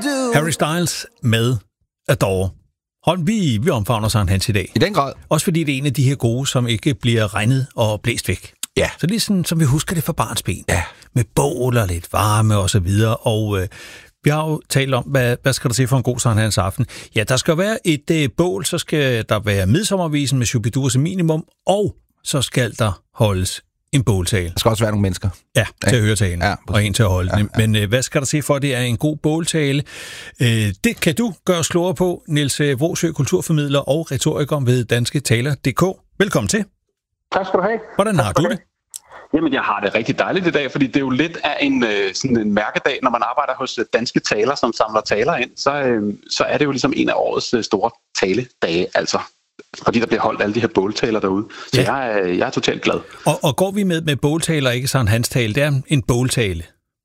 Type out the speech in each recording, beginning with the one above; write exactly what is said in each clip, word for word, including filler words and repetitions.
Harry Styles med Adore. Hold, vi, vi omfavner Sankt Hans i dag. I den grad. Også fordi det er en af de her gode, som ikke bliver regnet og blæst væk. Ja. Så det er sådan, som vi husker det fra barnsben. Ja. Med bål og lidt varme og så videre. Og øh, vi har jo talt om, hvad, hvad skal der til for en god Sankt Hans aften? Ja, der skal være et øh, bål, så skal der være midsommervisen med Shubidua som minimum, og så skal der holdes en båltale. Der skal også være nogle mennesker. Ja, til at høre talen, ja, og en til at holde den. Ja, ja. Men øh, hvad skal der til for, at det er en god båltale? Øh, det kan du gøre slåere på, Niels Vråsø, kulturformidler og retoriker ved danske taler punktum d k. Velkommen til. Tak skal du have. Hvordan har du det? Jamen, jeg har det rigtig dejligt i dag, fordi det er jo lidt af en, øh, sådan en mærkedag, når man arbejder hos Danske Taler, som samler taler ind, så, øh, så er det jo ligesom en af årets øh, store taledage, altså. Fordi der bliver holdt alle de her båltaler derude. Så ja. jeg, er, jeg er totalt glad. Og, og går vi med med båltaler, ikke Sankt Hans tale? Det er en båltale.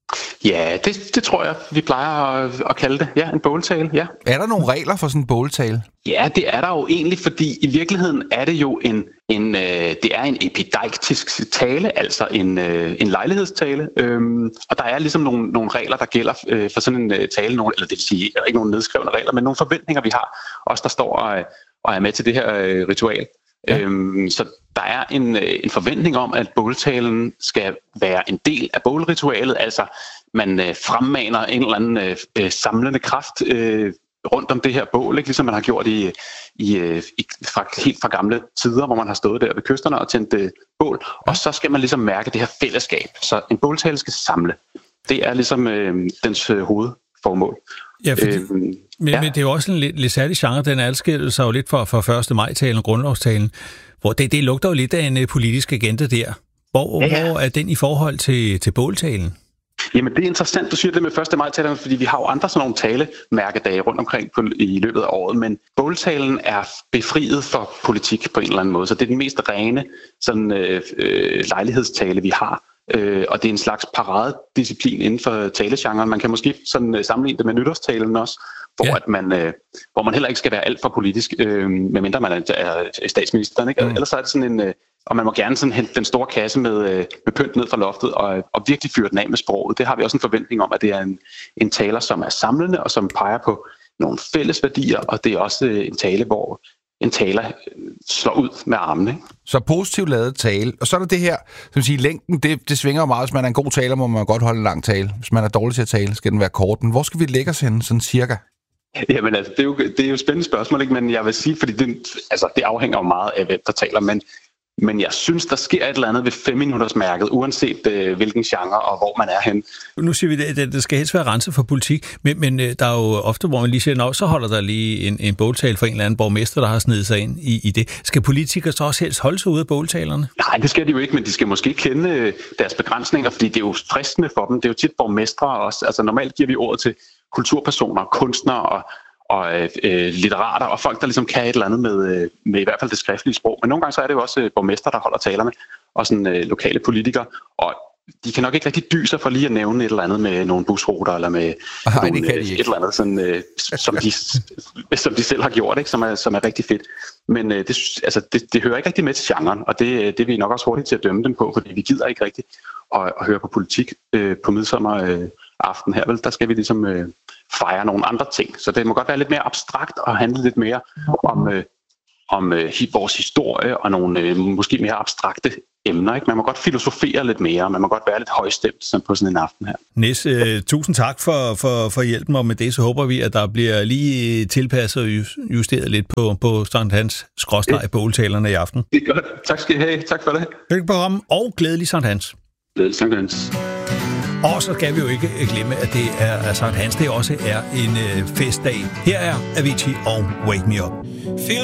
Ja, det, det tror jeg, vi plejer at, at kalde det. Ja, en båltale, ja. Er der nogle regler for sådan en båltale? Ja, det er der jo egentlig, fordi i virkeligheden er det jo en, en, øh, det er en epideiktisk tale, altså en, øh, en lejlighedstale. Øhm, og der er ligesom nogle, nogle regler, der gælder øh, for sådan en øh, tale, nogle, eller det vil sige, der er ikke nogen nedskrevne regler, men nogle forventninger, vi har. Os, der står og, og er med til det her øh, ritual. Ja. Øhm, så der er en, en forventning om, at båltalen skal være en del af bålritualet, altså man øh, fremmaner en eller anden øh, samlende kraft øh, rundt om det her bål, ikke? Ligesom man har gjort i, i, i fra, helt fra gamle tider, hvor man har stået der ved kysterne og tændt øh, bål, ja. Og så skal man ligesom mærke det her fællesskab. Så en båltale skal samle. Det er ligesom øh, dens øh, hovedformål. Ja, fordi, øh, men, ja. men det er jo også en lidt, lidt særlig genre, den adskiller sig jo lidt fra, fra første maj-talen og grundlovstalen, hvor det, det lugter jo lidt af en politisk agenda der. Hvor, ja, ja. hvor er den i forhold til, til båltalen? Jamen det er interessant, du siger det med første maj-talerne, fordi vi har jo andre sådan nogle talemærkedage rundt omkring på, i løbet af året, men båltalen er befriet for politik på en eller anden måde, så det er den mest rene sådan, øh, øh, lejlighedstale, vi har. Øh, og det er en slags paradedisciplin inden for talegenren. Man kan måske sådan, øh, sammenligne det med nytårstalen også, hvor, ja. at man, øh, hvor man heller ikke skal være alt for politisk, øh, medmindre man er, er statsministeren. Ikke? Mm. Ellers er det sådan en... Øh, og man må gerne sådan hente den store kasse med, øh, med pynt ned fra loftet og, og virkelig fyre den af med sproget. Det har vi også en forventning om, at det er en, en taler, som er samlende og som peger på nogle fælles værdier, og det er også øh, en tale, hvor en taler slår ud med armene. Ikke? Så positivt lavet tale. Og så er der det her, som siger, længden, det, det svinger jo meget. Hvis man er en god taler, må man godt holde en lang tale. Hvis man er dårlig til at tale, skal den være kort. Men hvor skal vi lægge os henne, sådan cirka? Jamen altså, det er jo, det er jo et spændende spørgsmål, ikke? Men jeg vil sige, fordi det, altså, det afhænger jo meget af, hvem der taler, men Men jeg synes, der sker et eller andet ved fem-minuttersmærket, uanset øh, hvilken genre og hvor man er henne. Nu siger vi, at det skal helst være renset for politik, men, men der er jo ofte, hvor man lige siger, så holder der lige en, en båltale for en eller anden borgmester, der har snedet sig ind i, i det. Skal politikere så også helst holde sig ude af båltalerne? Nej, det skal de jo ikke, men de skal måske kende deres begrænsninger, fordi det er jo fristende for dem. Det er jo tit borgmestre også. Altså normalt giver vi ordet til kulturpersoner, kunstnere og og øh, litterater, og folk, der ligesom kan et eller andet med, med i hvert fald det skriftlige sprog. Men nogle gange så er det jo også øh, borgmester, der holder talerne, og sådan øh, lokale politikere, og de kan nok ikke rigtig dyse for lige at nævne et eller andet med nogle busruter, eller med Ej, nogle, de et eller andet, sådan, øh, som, de, som de selv har gjort, ikke? Som, er, som er rigtig fedt. Men øh, det, altså, det, det hører ikke rigtig med til genren, og det, det er vi nok også hurtigt til at dømme dem på, fordi vi gider ikke rigtig at, at høre på politik øh, på midsommer øh, aften her, vel? Der skal vi ligesom øh, fejre nogle andre ting. Så det må godt være lidt mere abstrakt og handle lidt mere om, øh, om øh, vores historie og nogle øh, måske mere abstrakte emner. Ikke? Man må godt filosofere lidt mere, man må godt være lidt højstemt sådan på sådan en aften her. Nis, øh, tusind tak for, for, for hjælpen, og med det så håber vi, at der bliver lige tilpasset og justeret lidt på, på Sankt Hans skråstreg båltalerne i aften. Det er godt. Tak skal I have. Tak for det. Velkommen og glædelig Sankt Hans. Glædelig Sankt Hans. Og så skal vi jo ikke glemme, at det er at Sankt Hans, det også er en øh, festdag. Her er Avicii og Wake Me Up.